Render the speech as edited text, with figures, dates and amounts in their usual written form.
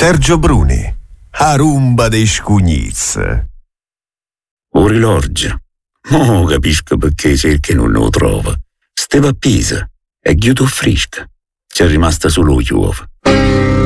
Sergio Bruni, a rumba dei scugniz. Orologio. Oh, capisco perché cerchi non lo trova. Steva a Pisa, è chiuso fresca. C'è rimasta solo chiuva.